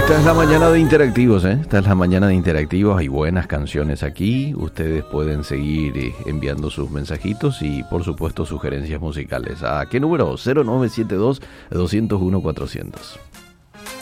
Esta es la mañana de interactivos, ¿eh? Esta es la mañana de interactivos. Hay buenas canciones aquí. Ustedes pueden seguir enviando sus mensajitos y, por supuesto, sugerencias musicales. ¿A qué número? 0972-201-400.